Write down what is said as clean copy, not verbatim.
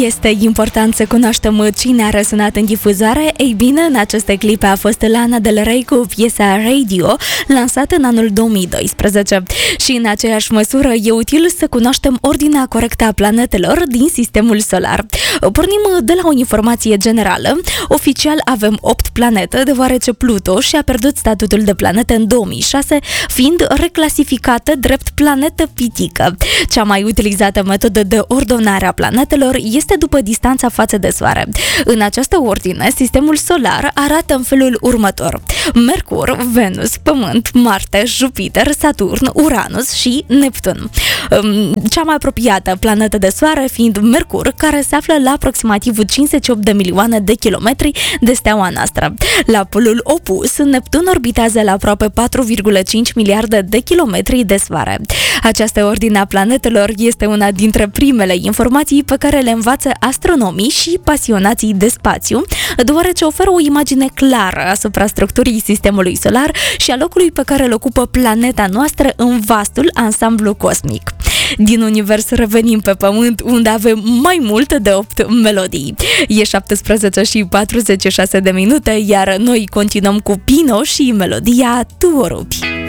Este important să cunoaștem cine a răsunat în difuzare. Ei bine, în aceste clipe a fost Lana Del Rey cu piesa Radio, lansată în anul 2012. Și în aceeași măsură e util să cunoaștem ordinea corectă a planetelor din sistemul solar. Pornim de la o informație generală. Oficial avem 8 planete, deoarece Pluto și-a pierdut statutul de planetă în 2006, fiind reclasificată drept planetă pitică. Cea mai utilizată metodă de ordonare a planetelor este după distanța față de Soare. În această ordine, sistemul solar arată în felul următor: Mercur, Venus, Pământ, Marte, Jupiter, Saturn, Uranus și Neptun. Cea mai apropiată planetă de Soare fiind Mercur, care se află la aproximativ 58 de milioane de kilometri de steaua noastră. La polul opus, Neptun orbitează la aproape 4,5 miliarde de kilometri de Soare. Această ordine a planetelor este una dintre primele informații pe care le învață astronomii și pasionații de spațiu, deoarece oferă o imagine clară asupra structurii sistemului solar și a locului pe care îl ocupă planeta noastră în vastul ansamblu cosmic. Din univers revenim pe Pământ, unde avem mai mult de 8 melodii. E 17 și 46 de minute, iar noi continuăm cu Pino și melodia Tu o rupi.